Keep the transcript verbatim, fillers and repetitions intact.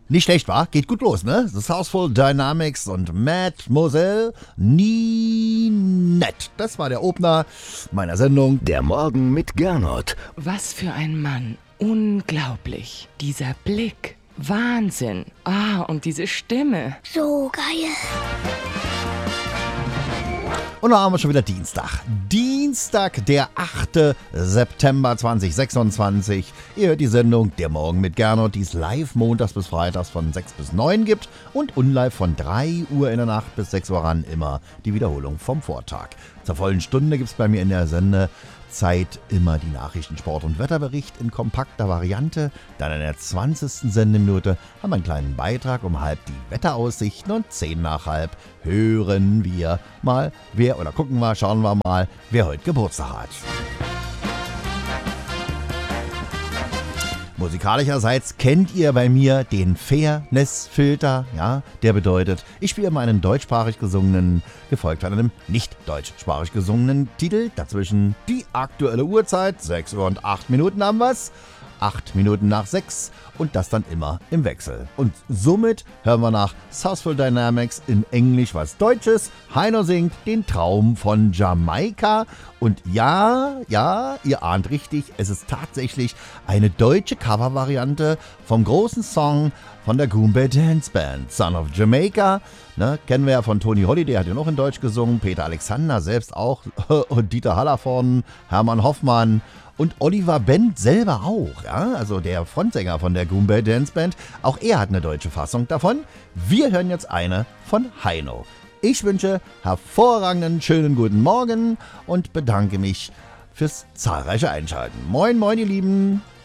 Nicht schlecht, war? Geht gut los, ne? The Southful Dynamics und Mademoiselle Ninette. Das war der Opener meiner Sendung. Der Morgen mit Gernot. Was für ein Mann. Unglaublich. Dieser Blick. Wahnsinn. Ah, und diese Stimme. So geil. Und da haben wir schon wieder Dienstag. Dienstag, der achte September zweitausendsechsundzwanzig. Ihr hört die Sendung Der Morgen mit Gernot, die es live montags bis freitags von sechs bis neun gibt und unlive von drei Uhr in der Nacht bis sechs Uhr ran immer die Wiederholung vom Vortag. Zur vollen Stunde gibt es bei mir in der Sendezeit immer die Nachrichten, Sport- und Wetterbericht in kompakter Variante. Dann in der zwanzigsten Sendeminute haben wir einen kleinen Beitrag um halb die Wetteraussichten und zehn nach halb hören wir mal, wer, oder gucken wir, schauen wir mal, wer heute Geburtstag hat. Musikalischerseits kennt ihr bei mir den Fairness-Filter, ja, der bedeutet, ich spiele immer einen deutschsprachig gesungenen, gefolgt von einem nicht deutschsprachig gesungenen Titel, dazwischen die aktuelle Uhrzeit, sechs Uhr und acht Minuten haben wir's, acht Minuten nach sechs und das dann immer im Wechsel. Und somit hören wir nach Southful Dynamics in Englisch was Deutsches. Heino singt den Traum von Jamaika. Und ja, ja, ihr ahnt richtig, es ist tatsächlich eine deutsche Covervariante vom großen Song von der Goombay Dance Band, Son of Jamaica. Ne, kennen wir ja von Tony Holiday, hat ja noch in Deutsch gesungen, Peter Alexander selbst auch und Dieter Hallervorden, Hermann Hoffmann und Oliver Bent selber auch, ja, also der Frontsänger von der Goombay Dance Band. Auch er hat eine deutsche Fassung davon. Wir hören jetzt eine von Heino. Ich wünsche hervorragenden, schönen guten Morgen und bedanke mich fürs zahlreiche Einschalten. Moin, moin, ihr Lieben.